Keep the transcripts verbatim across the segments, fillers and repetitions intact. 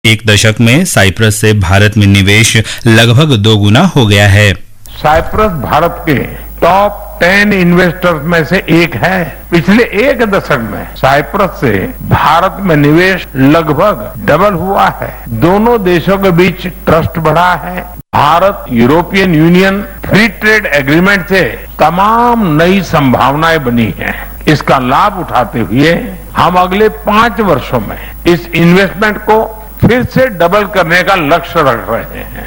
एक दशक में साइप्रस से भारत में निवेश लगभग दो गुना हो गया है। साइप्रस भारत के टॉप टेन इन्वेस्टर्स में से एक है। पिछले एक दशक में साइप्रस से भारत में निवेश लगभग डबल हुआ है। दोनों देशों के बीच ट्रस्ट बढ़ा है। Bharat European union free trade agreement से तमाम नई संभावनाएं बनी हैं। इसका लाभ उठाते हुए हम अगले पांच वर्षों में इस इन्वेस्टमेंट को फिर से डबल करने का लक्ष्य रख रहे हैं।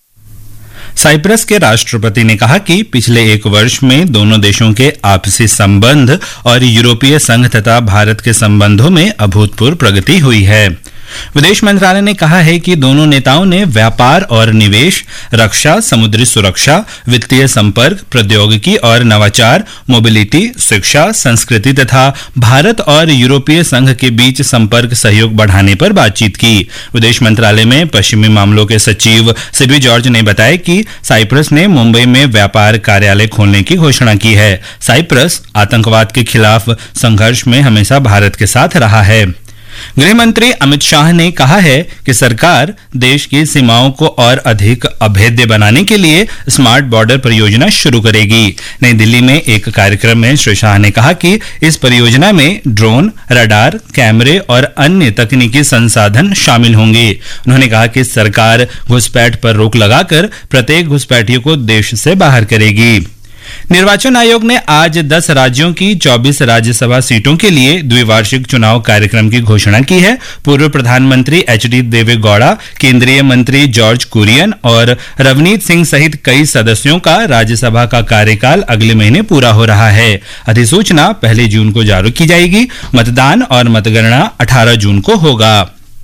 साइप्रस के राष्ट्रपति ने कहा कि पिछले एक वर्ष में दोनों देशों के आपसी संबंध और यूरोपीय संघ तथा भारत के संबंधों में अभूतपूर्व प्रगति हुई है। विदेश मंत्रालय ने कहा है कि दोनों नेताओं ने व्यापार और निवेश, रक्षा, समुद्री सुरक्षा, वित्तीय संपर्क, प्रौद्योगिकी और नवाचार, मोबिलिटी, शिक्षा, संस्कृति तथा भारत और यूरोपीय संघ के बीच संपर्क सहयोग बढ़ाने पर बातचीत की। विदेश मंत्रालय में पश्चिमी मामलों के सचिव सिबी जॉर्ज ने बताया कि साइप्रस ने मुंबई में व्यापार कार्यालय खोलने की घोषणा की है। साइप्रस आतंकवाद के खिलाफ संघर्ष में हमेशा भारत के साथ रहा है। गृह मंत्री अमित शाह ने कहा है कि सरकार देश की सीमाओं को और अधिक अभेद्य बनाने के लिए स्मार्ट बॉर्डर परियोजना शुरू करेगी। नई दिल्ली में एक कार्यक्रम में श्री शाह ने कहा कि इस परियोजना में ड्रोन, रडार, कैमरे और अन्य तकनीकी संसाधन शामिल होंगे। उन्होंने कहा कि सरकार घुसपैठ पर रोक लगाकर प्रत्येक घुसपैठियों को देश से बाहर करेगी। निर्वाचन आयोग ने आज दस राज्यों की चौबीस राज्यसभा सीटों के लिए द्विवार्षिक चुनाव कार्यक्रम की घोषणा की है। पूर्व प्रधानमंत्री एच डी देवे गौड़ा, केंद्रीय मंत्री जॉर्ज कुरियन और रवनीत सिंह सहित कई सदस्यों का राज्यसभा का कार्यकाल अगले महीने पूरा हो रहा है। अधिसूचना पहली जून को जारी की जाएगी। मतदान और मतगणना अठारह जून को होगा।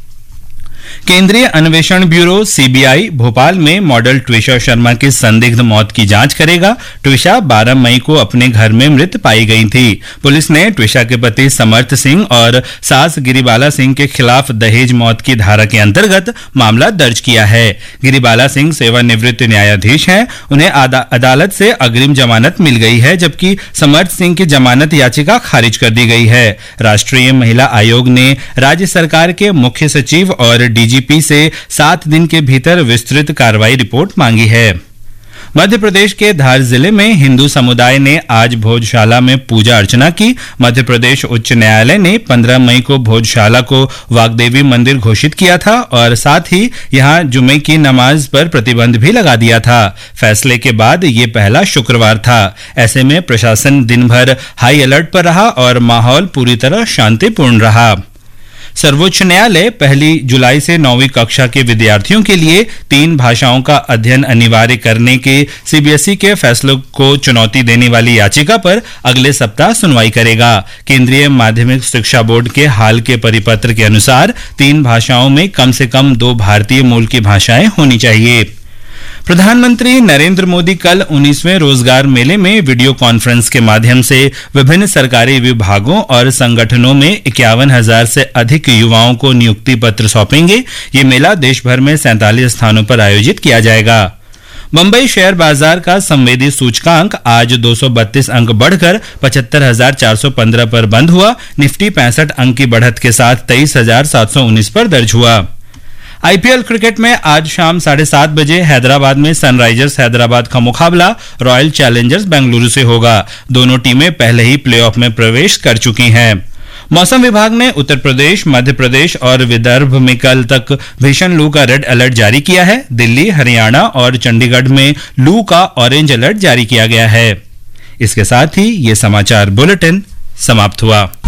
केंद्रीय अन्वेषण ब्यूरो सीबीआई भोपाल में मॉडल ट्विशा शर्मा की संदिग्ध मौत की जांच करेगा। ट्विशा बारह मई को अपने घर में मृत पाई गई थी। पुलिस ने ट्विशा के पति समर्थ सिंह और सास गिरिबाला सिंह के खिलाफ दहेज मौत की धारा के अंतर्गत मामला दर्ज किया है। गिरिबाला सिंह सेवानिवृत्त न्यायाधीश हैं। उन्हें अदालत से अग्रिम जमानत मिल गई है, जबकि समर्थ सिंह की जमानत याचिका खारिज कर दी गई है। राष्ट्रीय महिला आयोग ने राज्य सरकार के मुख्य सचिव और डीजीपी से सात दिन के भीतर विस्तृत कार्रवाई रिपोर्ट मांगी है। मध्य प्रदेश के धार जिले में हिंदू समुदाय ने आज भोजशाला में पूजा अर्चना की। मध्य प्रदेश उच्च न्यायालय ने पंद्रह मई को भोजशाला को वाग्देवी मंदिर घोषित किया था और साथ ही यहां जुमे की नमाज पर प्रतिबंध भी लगा दिया था। फैसले के बाद ये पहला शुक्रवार था। ऐसे में प्रशासन दिन भर हाई अलर्ट पर रहा और माहौल पूरी तरह शांतिपूर्ण रहा। सर्वोच्च न्यायालय पहली जुलाई से नौवीं कक्षा के विद्यार्थियों के लिए तीन भाषाओं का अध्ययन अनिवार्य करने के सीबीएसई के फैसले को चुनौती देने वाली याचिका पर अगले सप्ताह सुनवाई करेगा। केंद्रीय माध्यमिक शिक्षा बोर्ड के हाल के परिपत्र के अनुसार तीन भाषाओं में कम से कम दो भारतीय मूल की भाषाएं होनी चाहिए। प्रधानमंत्री नरेंद्र मोदी कल उन्नीसवें रोजगार मेले में वीडियो कॉन्फ्रेंस के माध्यम से विभिन्न सरकारी विभागों और संगठनों में इक्यावन हजार से अधिक युवाओं को नियुक्ति पत्र सौंपेंगे। ये मेला देश भर में सैंतालीस स्थानों पर आयोजित किया जाएगा। मुंबई शेयर बाजार का संवेदी सूचकांक आज दो सौ बत्तीस अंक बढ़कर पचहत्तर हजार चार सौ पंद्रह पर बंद हुआ। निफ्टी पैंसठ अंक की बढ़त के साथ तेईस हजार सात सौ उन्नीस पर दर्ज हुआ। आईपीएल क्रिकेट में आज शाम साढ़े सात बजे हैदराबाद में सनराइजर्स हैदराबाद का मुकाबला रॉयल चैलेंजर्स बेंगलुरु से होगा। दोनों टीमें पहले ही प्लेऑफ में प्रवेश कर चुकी हैं। मौसम विभाग ने उत्तर प्रदेश, मध्य प्रदेश और विदर्भ में कल तक भीषण लू का रेड अलर्ट जारी किया है। दिल्ली, हरियाणा और चंडीगढ़ में लू का ऑरेंज अलर्ट जारी किया गया है। इसके साथ ही ये समाचार बुलेटिन समाप्त हुआ।